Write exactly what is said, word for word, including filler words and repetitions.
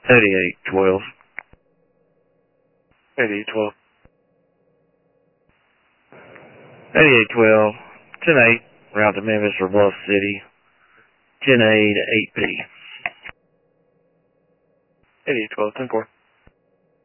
eighty-eight twelve. eighty-eight twelve. eighty-eight twelve. ten eight. Route to Memphis or Bluff City. ten A to eight P. eighty-eight twelve, ten four.